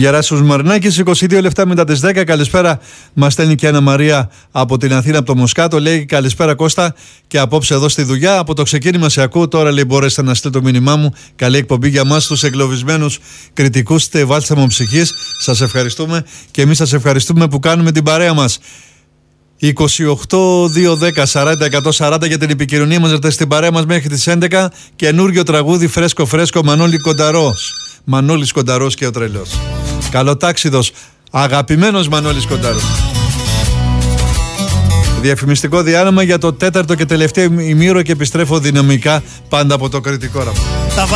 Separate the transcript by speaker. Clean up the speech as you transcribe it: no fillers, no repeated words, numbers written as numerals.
Speaker 1: Γεράσιος Μαρινάκης, 22 λεπτά μετά τις 10. Καλησπέρα, μας στέλνει και Άννα Μαρία από την Αθήνα, από το Μοσκάτο. Λέει καλησπέρα Κώστα, και απόψε εδώ στη δουλειά. Από το ξεκίνημα σε ακούω. Τώρα λέει μπορέσετε να στείλετε το μήνυμά μου. Καλή εκπομπή για μας τους εγκλωβισμένους κριτικούς. Είστε βάλσαμο ψυχής. Σας ευχαριστούμε και εμείς σας ευχαριστούμε που κάνουμε την παρέα μας. 28-2-10-40-140 για την επικοινωνία μας. Έρθετε στην παρέα μας μέχρι τις 11. Καινούριο τραγούδι φρέσκο Μανώλη Κονταρός. Μανώλης Κονταρός και ο τρελός. Καλοτάξιδος, αγαπημένος Μανώλης Κονταρός. Διαφημιστικό διάλειμμα για το τέταρτο και τελευταίο ημίωρο και επιστρέφω δυναμικά πάντα από το κριτικό ραπ.